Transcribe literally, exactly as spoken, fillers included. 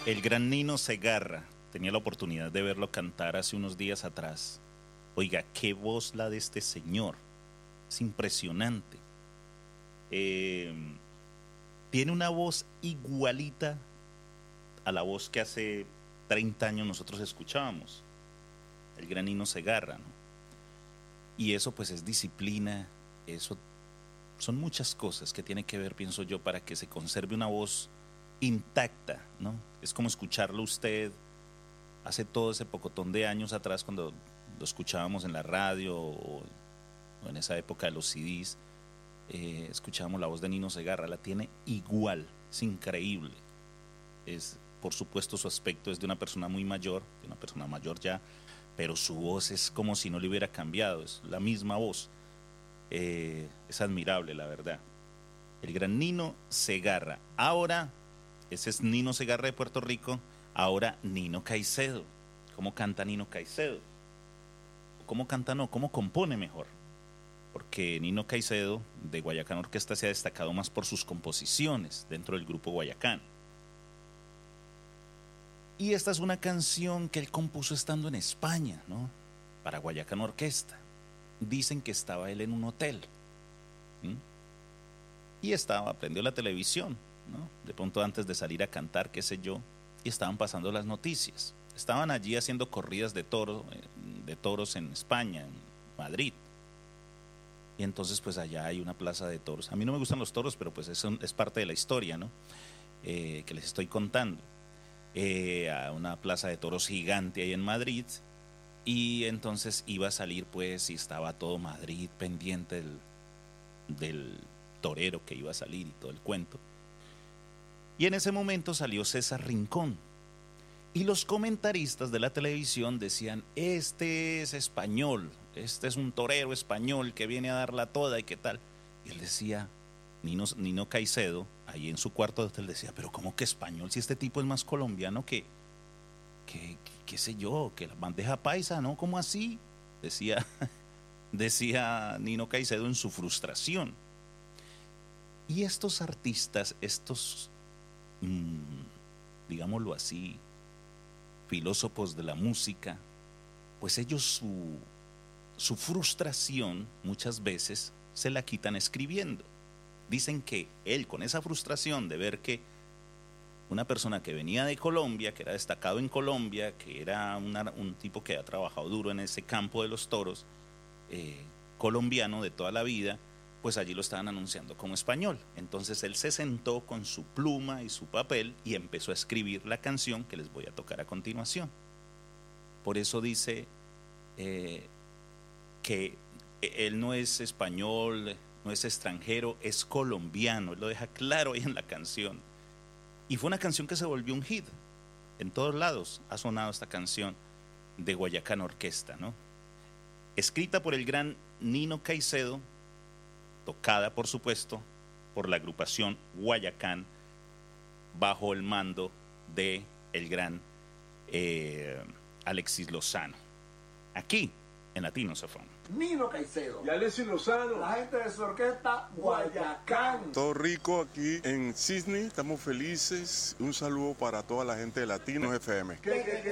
El gran Nino Segarra. Tenía la oportunidad de verlo cantar hace unos días atrás. Oiga, qué voz la de este señor. Es impresionante. Eh, tiene una voz igualita a la voz que hace treinta años nosotros escuchábamos. El gran Nino Segarra, ¿no? Y eso pues es disciplina, eso son muchas cosas que tiene que ver, pienso yo, para que se conserve una voz intacta, ¿no? Es como escucharlo usted hace todo ese pocotón de años atrás cuando lo escuchábamos en la radio o, o en esa época de los C Ds, eh, escuchábamos la voz de Nino Segarra, la tiene igual, es increíble. Es, por supuesto, su aspecto es de una persona muy mayor, de una persona mayor ya, pero su voz es como si no le hubiera cambiado, es la misma voz. Eh, es admirable, la verdad. El gran Nino Segarra. Ahora, ese es Nino Segarra de Puerto Rico, ahora Nino Caicedo. ¿Cómo canta Nino Caicedo? ¿Cómo canta no? ¿Cómo compone mejor? Porque Nino Caicedo de Guayacán Orquesta se ha destacado más por sus composiciones dentro del grupo Guayacán. Y esta es una canción que él compuso estando en España, ¿no? Para Guayacán Orquesta. Dicen que estaba él en un hotel. ¿Mm? Y estaba, prendió la televisión, ¿no? De pronto antes de salir a cantar, qué sé yo, y estaban pasando las noticias. Estaban allí haciendo corridas de toros, de toros en España, en Madrid. Y entonces pues allá hay una plaza de toros. A mí no me gustan los toros, pero pues eso es parte de la historia, ¿no? Eh, que les estoy contando. Eh, a una plaza de toros gigante ahí en Madrid, y entonces iba a salir pues y estaba todo Madrid pendiente del, del torero que iba a salir y todo el cuento. Y en ese momento salió César Rincón y los comentaristas de la televisión decían: este es español, este es un torero español que viene a darla toda y qué tal. Y él decía, Nino, Nino Caicedo, ahí en su cuarto de hotel, decía: pero ¿cómo que español si este tipo es más colombiano que, que, que qué sé yo, que la bandeja paisa, ¿no? ¿Cómo así? Decía, decía Nino Caicedo en su frustración. Y estos artistas, estos, mmm, digámoslo así, filósofos de la música, pues ellos su, su frustración muchas veces se la quitan escribiendo. Dicen que él, con esa frustración de ver que una persona que venía de Colombia, que era destacado en Colombia, que era una, un tipo que ha trabajado duro en ese campo de los toros, eh, colombiano de toda la vida, pues allí lo estaban anunciando como español. Entonces él se sentó con su pluma y su papel y empezó a escribir la canción que les voy a tocar a continuación. Por eso dice eh, que él no es español, no es extranjero, es colombiano. Él lo deja claro ahí en la canción. Y fue una canción que se volvió un hit. En todos lados ha sonado esta canción de Guayacán Orquesta, ¿no? Escrita por el gran Nino Caicedo, tocada, por supuesto, por la agrupación Guayacán, bajo el mando de el gran eh, Alexis Lozano. Aquí, en Latino Safón. Nino Caicedo y Alexis Lozano, la gente de su orquesta Guayacán. Todo rico aquí en Sydney, estamos felices. Un saludo para toda la gente de Latino F M. ¿Qué, qué, qué?